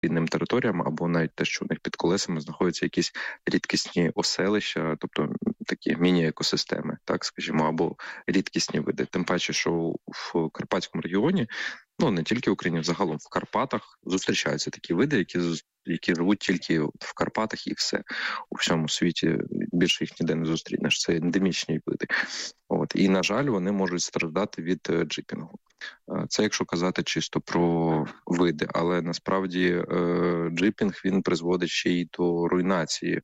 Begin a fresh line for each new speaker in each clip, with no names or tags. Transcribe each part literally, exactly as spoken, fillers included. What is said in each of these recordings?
рідним територіям, або навіть те, що у них під колесами знаходяться якісь рідкісні оселища, тобто такі міні-екосистеми, так скажімо, або рідкісні види. Тим паче, що в Карпатському регіоні, ну не тільки в Україні, загалом в Карпатах зустрічаються такі види, які які живуть тільки в Карпатах, і все. У всьому світі більше їх ніде не зустрінеш. Це ендемічні види. От. І, на жаль, вони можуть страждати від джипінгу. Це якщо казати чисто про види, але насправді джипінг, він призводить ще й до руйнації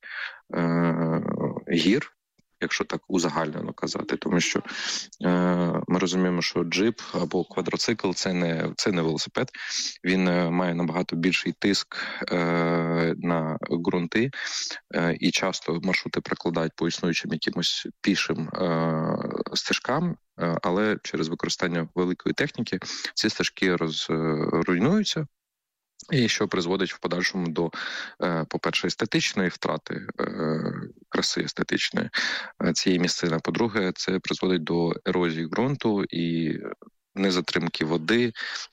гір, якщо так узагальнено казати, тому що е, ми розуміємо, що джип або квадроцикл – це не, це не велосипед, він е, має набагато більший тиск е, на ґрунти, е, і часто маршрути прикладають по існуючим якимось пішим е, стежкам, е, але через використання великої техніки ці стежки розруйнуються, і що призводить в подальшому до, по-перше, естетичної втрати, краси естетичної цієї місцини. По-друге, це призводить до ерозії ґрунту і незатримки води,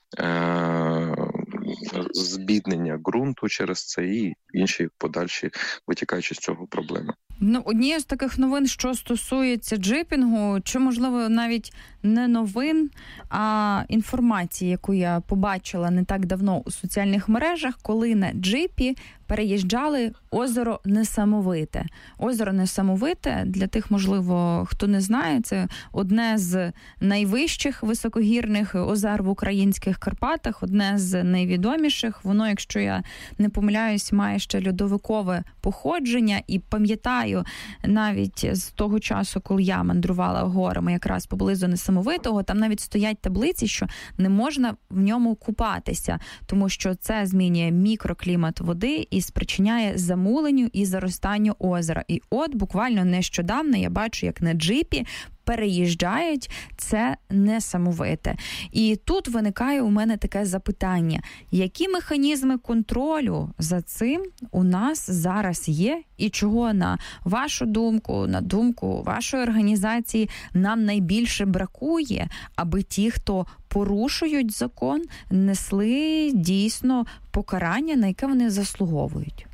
збіднення ґрунту через це і інші подальші витікаючи з цього проблеми.
Ну, однією з таких новин, що стосується джипінгу, чи, можливо, навіть не новин, а інформації, яку я побачила не так давно у соціальних мережах, коли на джипі переїжджали озеро Несамовите. Озеро Несамовите, для тих, можливо, хто не знає, це одне з найвищих високогірних озер в українських Карпатах, одне з найвідоміших. Воно, якщо я не помиляюсь, має ще льодовикове походження, і пам'ятаю навіть з того часу, коли я мандрувала горами якраз поблизу Несамовитого, там навіть стоять таблиці, що не можна в ньому купатися, тому що це змінює мікроклімат води і спричиняє замуленню і заростанню озера. І от буквально нещодавно я бачу, як на джипі переїжджають це Несамовите. І тут виникає у мене таке запитання. Які механізми контролю за цим у нас зараз є? І чого, на вашу думку, на думку вашої організації, нам найбільше бракує, аби ті, хто порушують закон, несли дійсно покарання, на яке вони заслуговують?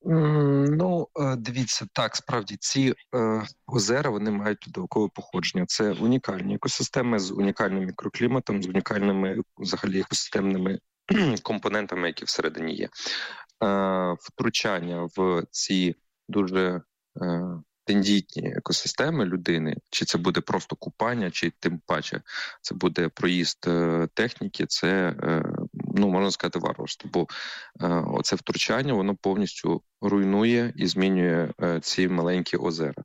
Ну, дивіться, так, справді, ці е, озера, вони мають льодовикове походження. Це унікальні екосистеми з унікальним мікрокліматом, з унікальними, взагалі, екосистемними компонентами, які всередині є. Е, втручання в ці дуже е, тендітні екосистеми людини, чи це буде просто купання, чи тим паче це буде проїзд е, техніки, це, е, ну, можна сказати, варварство. Бо е, оце втручання, воно повністю руйнує і змінює е, ці маленькі озера.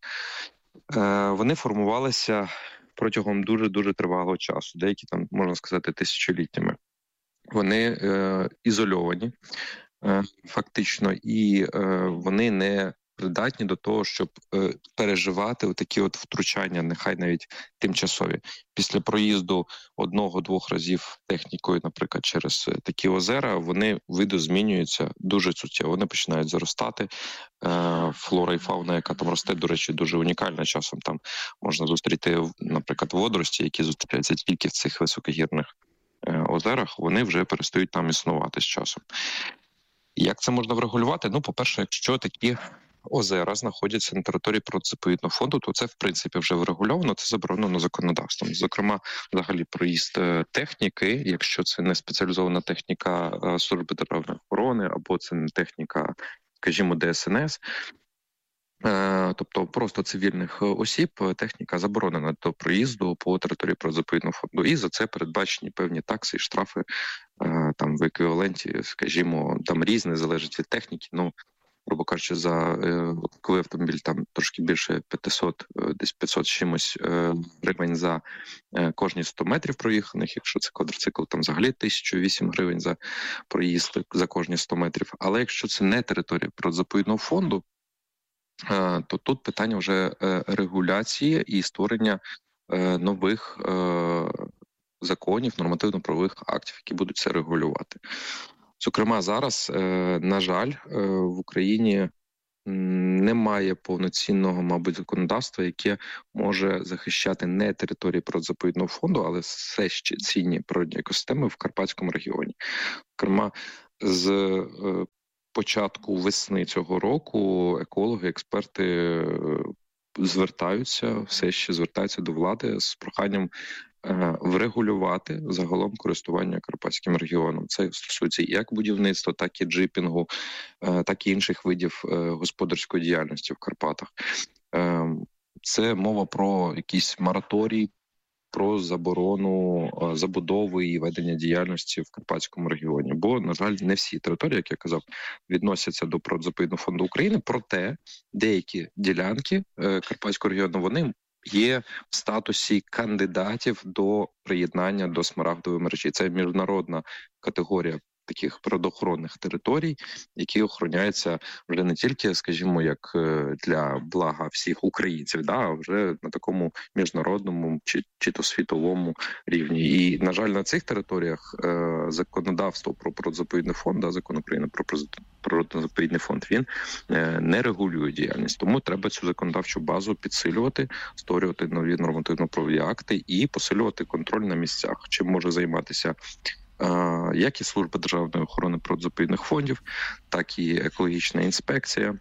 Е, вони формувалися протягом дуже-дуже тривалого часу, деякі там, можна сказати, тисячоліттями. Вони е, ізольовані е, фактично, і е, вони не придатні до того, щоб е, переживати такі от втручання, нехай навіть тимчасові. Після проїзду одного-двох разів технікою, наприклад, через такі озера, вони видозмінюються дуже суттєво. Вони починають заростати. Е, флора і фауна, яка там росте, до речі, дуже унікальна. Часом там можна зустріти, наприклад, водорості, які зустрічаються тільки в цих високогірних е, озерах, вони вже перестають там існувати з часом. Як це можна врегулювати? Ну, по-перше, якщо такі озера знаходяться на території природно-заповідного фонду, то це, в принципі, вже врегульовано, це заборонено законодавством. Зокрема, взагалі, проїзд техніки, якщо це не спеціалізована техніка Служби державної охорони, або це не техніка, скажімо, Де Ес Ен Ес, тобто просто цивільних осіб, техніка заборонена до проїзду по території природно-заповідного фонду. І за це передбачені певні такси і штрафи там в еквіваленті, скажімо, там різне, залежить від техніки, ну, грубо кажучи, за коли автомобіль там трошки більше п'ятсот, десь п'ятсот чимось гривень за кожні сто метрів проїханих, якщо це квадроцикл, там взагалі тисяча вісім гривень за проїзд за кожні сто метрів. Але якщо це не територія природно-заповідного фонду, то тут питання вже регуляції і створення нових законів, нормативно-правових актів, які будуть це регулювати. Зокрема, зараз, на жаль, в Україні немає повноцінного, мабуть, законодавства, яке може захищати не території природно-заповідного фонду, але все ще цінні природні екосистеми в Карпатському регіоні. Зокрема, з е, початку весни цього року екологи, експерти е, звертаються, все ще звертаються до влади з проханням е, врегулювати загалом користування Карпатським регіоном. Це стосується як будівництва, так і джипінгу, е, так і інших видів е, господарської діяльності в Карпатах. Е, це мова про якийсь мораторій, про заборону е, забудови і ведення діяльності в Карпатському регіоні. Бо, на жаль, не всі території, як я казав, відносяться до Природно-заповідного фонду України, проте деякі ділянки е, Карпатського регіону, вони є в статусі кандидатів до приєднання до Смарагдової мережі. Це міжнародна категорія таких природоохоронних територій, які охороняються вже не тільки, скажімо, як для блага всіх українців, да, а вже на такому міжнародному чи, чи то світовому рівні. І, на жаль, на цих територіях е, законодавство про природозаповідний фонд, да, закон України про природозаповідний фонд, він е, не регулює діяльність. Тому треба цю законодавчу базу підсилювати, створювати нові нормативно-правові акти і посилювати контроль на місцях. Чим може займатися як і Служба державної охорони природозаповідних фондів, так і екологічна інспекція,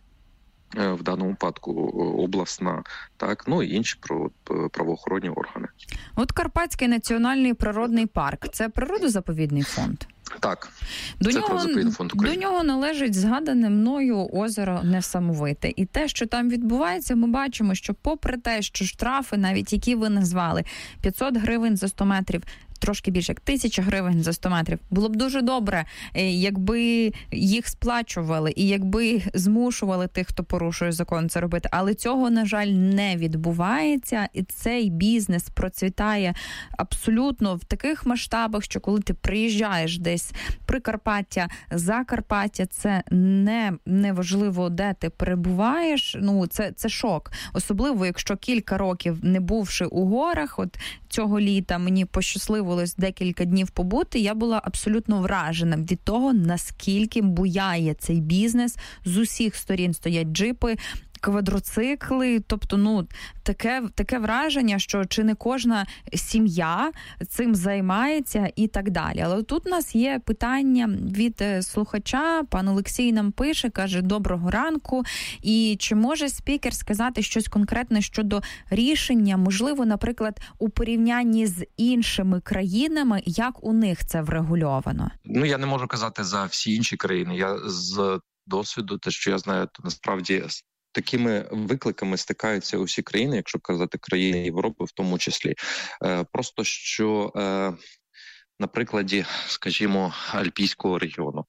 в даному випадку обласна, так, ну і інші правоохоронні органи.
От Карпатський національний природний парк – це природозаповідний фонд?
Так,
до
це
нього,
фонд України.
До нього належить згадане мною озеро Несамовите. І те, що там відбувається, ми бачимо, що попри те, що штрафи, навіть які ви назвали, п'ятсот гривень за сто метрів, трошки більше, як тисяча гривень за сто метрів. Було б дуже добре, якби їх сплачували і якби змушували тих, хто порушує закон, це робити. Але цього, на жаль, не відбувається. І цей бізнес процвітає абсолютно в таких масштабах, що коли ти приїжджаєш десь Прикарпаття, Закарпаття, це не, не важливо, де ти перебуваєш. Ну, це, це шок. Особливо, якщо кілька років не бувши у горах, от цього літа мені пощасливо декілька днів побути, я була абсолютно вражена від того, наскільки буяє цей бізнес. З усіх сторін стоять джипи, квадроцикли, тобто, ну, таке, таке враження, що чи не кожна сім'я цим займається і так далі. Але тут у нас є питання від слухача, пан Олексій нам пише, каже, доброго ранку, і чи може спікер сказати щось конкретне щодо рішення, можливо, наприклад, у порівнянні з іншими країнами, як у них це врегульовано?
Ну, я не можу казати за всі інші країни. Я з досвіду, те, що я знаю, то насправді такими викликами стикаються усі країни, якщо казати країни Європи в тому числі. Е, просто що е, на прикладі, скажімо, Альпійського регіону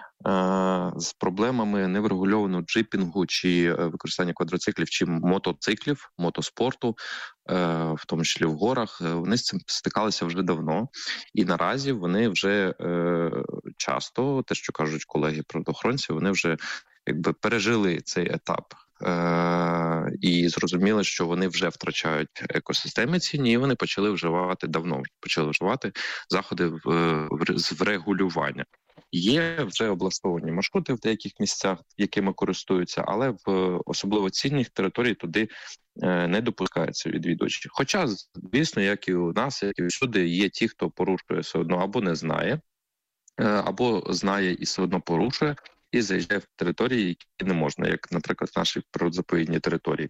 е, з проблемами неврегульованого джипінгу чи використання квадроциклів чи мотоциклів, мотоспорту, е, в тому числі в горах, вони з цим стикалися вже давно. І наразі вони вже е, часто, те, що кажуть колеги-природоохоронці, вони вже якби пережили цей етап. Е- і зрозуміли, що вони вже втрачають екосистеми цінні, і вони почали вживати давно, почали вживати заходи в, в, з врегулювання. Є вже облаштовані маршрути в деяких місцях, якими користуються, але в особливо цінних територій туди е, не допускаються відвідувачі. Хоча, звісно, як і у нас, як і всюди, є ті, хто порушує все одно або не знає, е, або знає і все одно порушує, і заїжджає в території, які не можна, як, наприклад, наші природозаповідні території.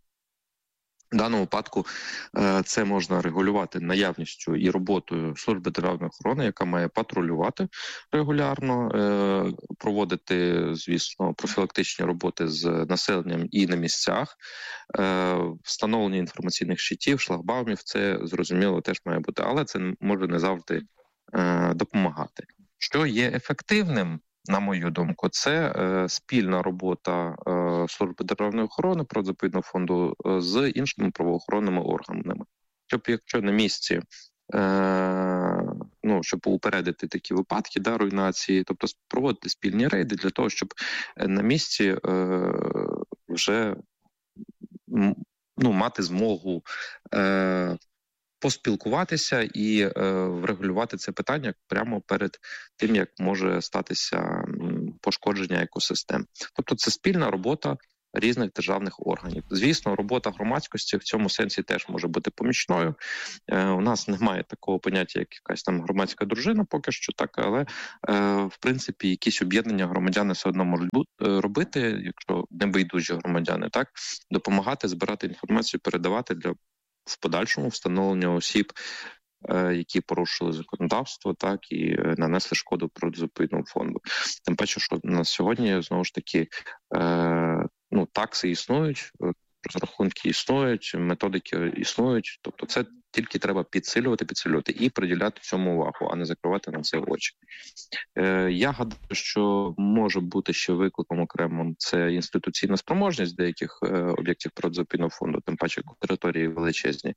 В даному випадку це можна регулювати наявністю і роботою Служби державної охорони, яка має патрулювати регулярно, проводити, звісно, профілактичні роботи з населенням і на місцях, встановлення інформаційних щитів, шлагбаумів, це, зрозуміло, теж має бути, але це може не завжди допомагати. Що є ефективним, на мою думку, це е, спільна робота е, Служби державної охорони природозаповідного фонду е, з іншими правоохоронними органами. Щоб якщо на місці, е, ну, щоб упередити такі випадки, да, руйнації, тобто проводити спільні рейди для того, щоб на місці е, вже ну, мати змогу е, поспілкуватися і е, врегулювати це питання прямо перед тим, як може статися м, пошкодження екосистем. Тобто це спільна робота різних державних органів. Звісно, робота громадськості в цьому сенсі теж може бути помічною. Е, у нас немає такого поняття, як якась там громадська дружина, поки що так, але е, в принципі якісь об'єднання громадяни все одно можуть бути, робити, якщо небайдужі громадяни, так, допомагати збирати інформацію, передавати для в подальшому встановлення осіб, які порушили законодавство, так, і нанесли шкоду природозаповідному фонду. Тим паче, що на сьогодні, знову ж таки, е, ну, такси існують, розрахунки існують, методики існують, тобто це тільки треба підсилювати, підсилювати і приділяти цьому увагу, а не закривати на це очі. Е, я гадаю, що може бути ще викликом окремим це інституційна спроможність деяких е, об'єктів природозаповідного фонду, тим паче території величезні.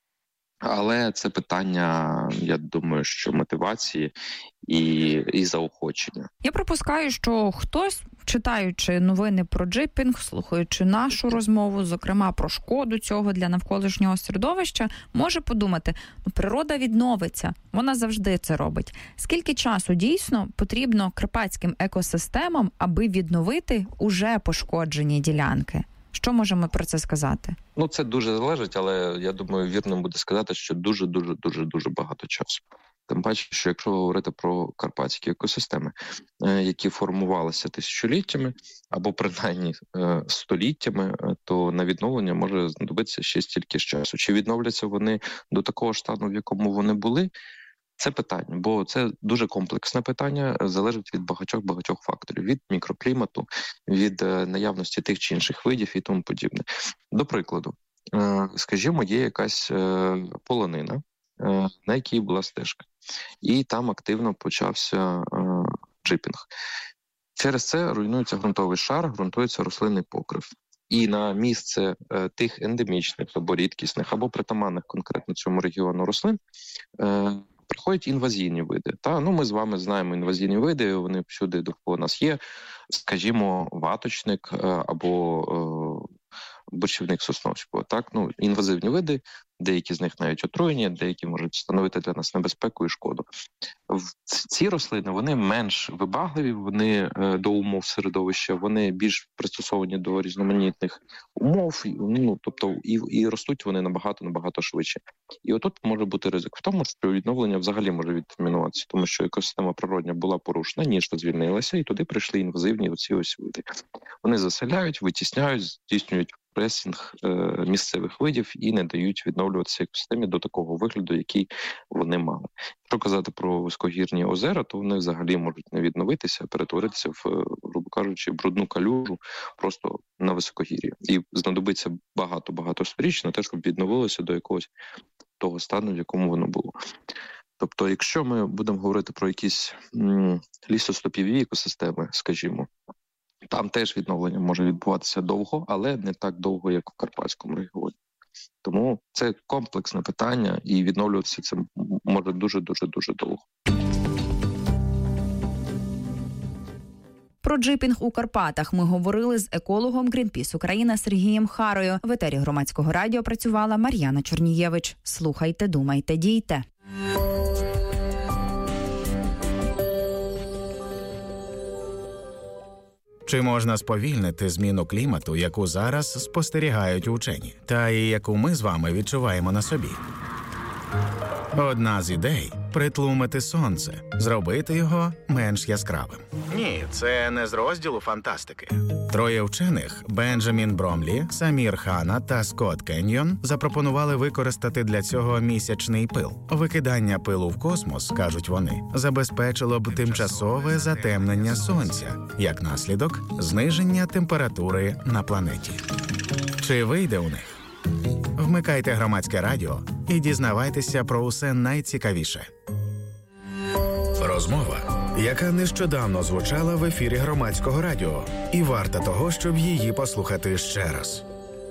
Але це питання, я думаю, що мотивації і, і заохочення.
Я припускаю, що хтось, читаючи новини про джипінг, слухаючи нашу розмову, зокрема про шкоду цього для навколишнього середовища, може подумати, ну, природа відновиться, вона завжди це робить. Скільки часу дійсно потрібно карпатським екосистемам, аби відновити уже пошкоджені ділянки? Що можемо про це сказати?
Ну, це дуже залежить, але я думаю, вірно буде сказати, що дуже-дуже-дуже-дуже багато часу. Тим паче, що якщо говорити про карпатські екосистеми, які формувалися тисячоліттями або принаймні століттями, то на відновлення може знадобитися ще стільки ж часу. Чи відновляться вони до такого ж стану, в якому вони були? Це питання, бо це дуже комплексне питання, залежить від багатьох-багатьох факторів, від мікроклімату, від наявності тих чи інших видів і тому подібне. До прикладу, скажімо, є якась полонина, на якій була стежка, і там активно почався джипінг. Через це руйнується ґрунтовий шар, ґрунтується рослинний покрив. І на місце тих ендемічних або рідкісних, або притаманних конкретно цьому регіону рослин приходять інвазійні види. Та, ну, ми з вами знаємо інвазійні види, вони всюди довкола нас є. Скажімо, ваточник або е, борщівник сосновського. Так? Ну, інвазивні види, деякі з них навіть отруєні, деякі можуть становити для нас небезпеку і шкоду. Ці рослини, вони менш вибагливі, вони е, до умов середовища, вони більш пристосовані до різноманітних умов, ну, тобто і, і ростуть вони набагато-набагато швидше. І отут може бути ризик в тому, що відновлення взагалі може відтермінуватися, тому що екосистема природня була порушена, ніжка звільнилася, і туди прийшли інвазивні оці ось види. Вони заселяють, витісняють, здійснюють пресінг е, місцевих видів і не дають відновлюватися екосистемі до такого вигляду, який вони мали. Якщо казати про високогірні озера, то вони взагалі можуть не відновитися, перетворитися в, грубо кажучи, брудну калюжу просто на високогір'ї. І знадобиться багато-багато сторіч на те, щоб відновилося до якогось того стану, в якому воно було. Тобто, якщо ми будемо говорити про якісь м, лісостопіві екосистеми, скажімо, там теж відновлення може відбуватися довго, але не так довго, як в Карпатському регіоні. Тому це комплексне питання, і відновлюватися це може дуже-дуже-дуже довго.
Про джипінг у Карпатах ми говорили з екологом Greenpeace Україна Сергієм Харою. В етері Громадського радіо працювала Мар'яна Чорнієвич. Слухайте, думайте, дійте.
Чи можна сповільнити зміну клімату, яку зараз спостерігають учені, та і яку ми з вами відчуваємо на собі? Одна з ідей – притлумити сонце, зробити його менш яскравим. Ні, це не з розділу фантастики. Троє вчених – Бенджамін Бромлі, Самір Хана та Скотт Кеньйон – запропонували використати для цього місячний пил. Викидання пилу в космос, кажуть вони, забезпечило б тимчасове затемнення сонця, як наслідок – зниження температури на планеті. Чи вийде у них? Вмикайте Громадське радіо і дізнавайтеся про усе найцікавіше. Розмова, яка нещодавно звучала в ефірі Громадського радіо, і варта того, щоб її послухати ще раз.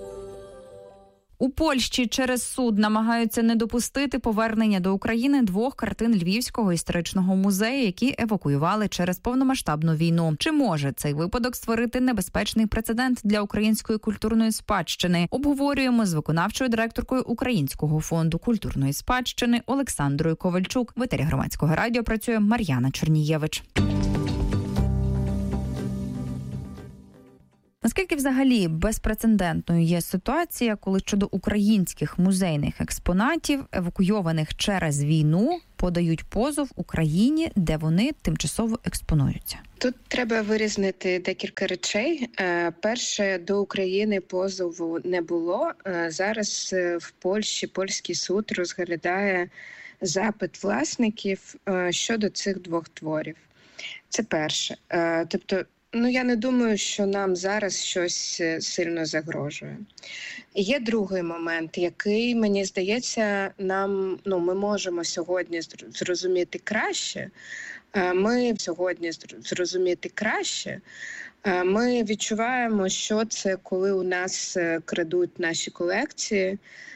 У Польщі через суд намагаються не допустити повернення до України двох картин Львівського історичного музею, які евакуювали через повномасштабну війну. Чи може цей випадок створити небезпечний прецедент для української культурної спадщини? Обговорюємо з виконавчою директоркою Українського фонду культурної спадщини Олександрою Ковальчук. В етері Громадського радіо працює Мар'яна Чорнієвич. Наскільки взагалі безпрецедентною є ситуація, коли щодо українських музейних експонатів, евакуйованих через війну, подають позов Україні, де вони тимчасово експонуються?
Тут треба вирізнити декілька речей. Перше, до України позову не було. Зараз в Польщі польський суд розглядає запит власників щодо цих двох творів. Це перше. Тобто, ну, я не думаю, що нам зараз щось сильно загрожує. Є другий момент, який, мені здається, нам, ну, ми можемо сьогодні зрозуміти краще. Ми сьогодні зрозуміти краще. Ми відчуваємо, що це, коли у нас крадуть наші колекції.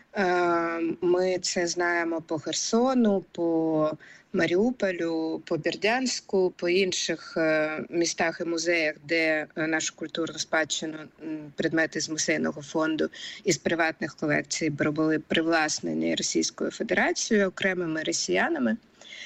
Ми це знаємо по Херсону, по Маріуполю, по Бердянську, по інших містах і музеях, де нашу культурну спадщину, предмети з музейного фонду і з приватних колекцій були привласнені Російською Федерацією, окремими росіянами.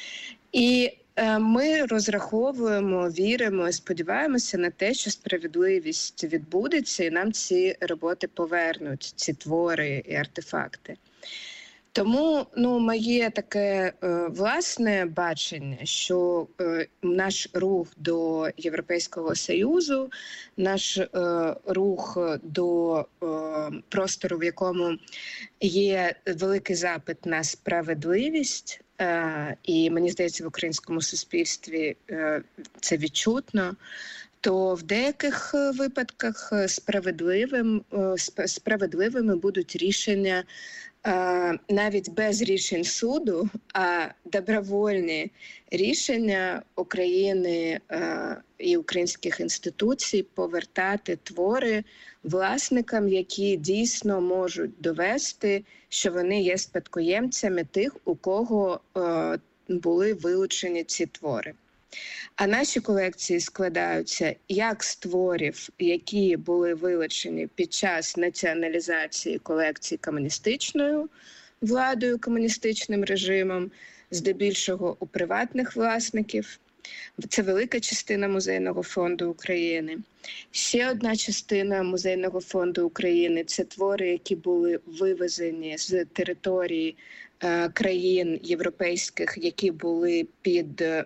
І ми розраховуємо, віримо і сподіваємося на те, що справедливість відбудеться і нам ці роботи повернуть, ці твори і артефакти. Тому, ну, моє таке е, власне бачення, що е, наш рух до Європейського Союзу, наш е, рух до е, простору, в якому є великий запит на справедливість, е, і, мені здається, в українському суспільстві е, це відчутно, то в деяких випадках справедливим, е, справедливими будуть рішення навіть без рішень суду, а добровольні рішення України і українських інституцій повертати твори власникам, які дійсно можуть довести, що вони є спадкоємцями тих, у кого були вилучені ці твори. А наші колекції складаються як з творів, які були вилучені під час націоналізації колекцій комуністичною владою, комуністичним режимом, здебільшого у приватних власників. Це велика частина Музейного фонду України. Ще одна частина Музейного фонду України – це твори, які були вивезені з території е, країн європейських, які були під е,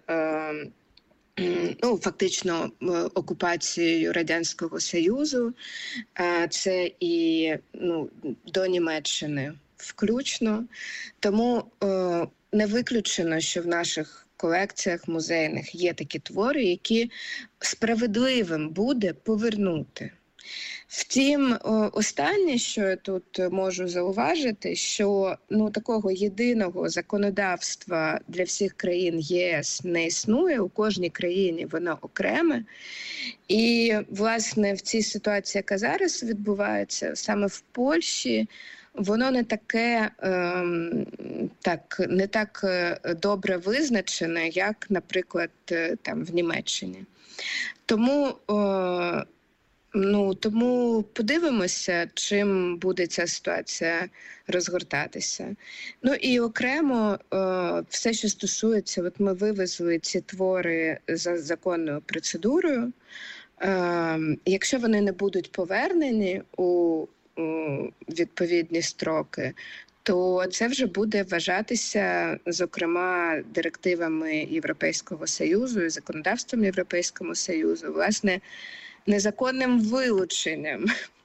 ну, фактично окупацією Радянського Союзу. Е, це і ну, до Німеччини включно. Тому е, не виключено, що в наших колекціях музейних є такі твори, які справедливим буде повернути. Втім, останнє, що я тут можу зауважити, що ну, такого єдиного законодавства для всіх країн ЄС не існує, у кожній країні воно окреме. І, власне, в цій ситуації, яка зараз відбувається, саме в Польщі, воно не таке, ем, так, не так добре визначене, як, наприклад, там, в Німеччині. Тому, е, ну, тому подивимося, чим буде ця ситуація розгортатися. Ну і окремо, е, все, що стосується, от ми вивезли ці твори за законною процедурою. Е, якщо вони не будуть повернені у відповідні строки, то це вже буде вважатися, зокрема, директивами Європейського Союзу і законодавством Європейського Союзу, власне, незаконним вилученням.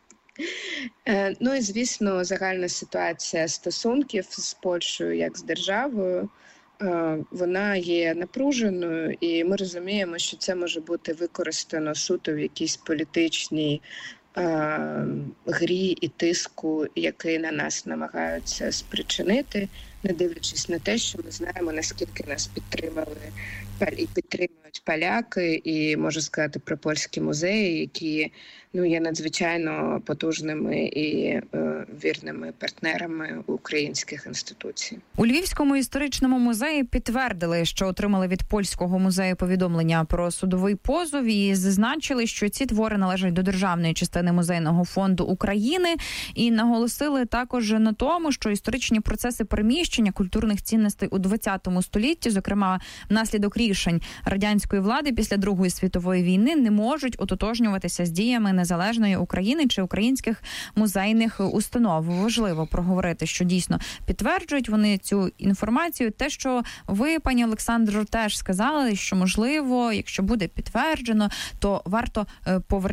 Ну і, звісно, загальна ситуація стосунків з Польщею як з державою, вона є напруженою, і ми розуміємо, що це може бути використано суто в якійсь політичній грі і тиску, який на нас намагаються спричинити, не дивлячись на те, що ми знаємо, наскільки нас підтримали і підтримують поляки, і можу сказати про польські музеї, які ну, є надзвичайно потужними і е, вірними партнерами українських інституцій.
У Львівському історичному музеї підтвердили, що отримали від польського музею повідомлення про судовий позов і зазначили, що ці твори належать до державної частини Музейного фонду України, і наголосили також на тому, що історичні процеси переміщення знищення культурних цінностей у ХХ столітті, зокрема, внаслідок рішень радянської влади після Другої світової війни, не можуть ототожнюватися з діями незалежної України чи українських музейних установ. Важливо проговорити, що дійсно підтверджують вони цю інформацію. Те, що ви, пані Олександро, теж сказали, що, можливо, якщо буде підтверджено, то варто повертати